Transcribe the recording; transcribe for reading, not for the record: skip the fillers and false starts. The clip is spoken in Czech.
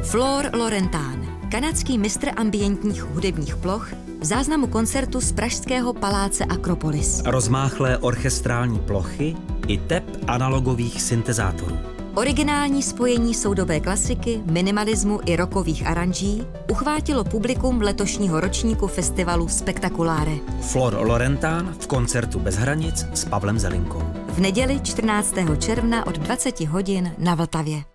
Flor Laurentán, kanadský mistr ambientních hudebních ploch, v záznamu koncertu z pražského paláce Akropolis. Rozmáchlé orchestrální plochy i tep analogových syntezátorů. Originální spojení soudobé klasiky, minimalismu i rockových aranží uchvátilo publikum letošního ročníku festivalu Spektakuláre. Flor Laurentán v koncertu Bez hranic s Pavlem Zelinkou. V neděli 14. června od 20 hodin na Vltavě.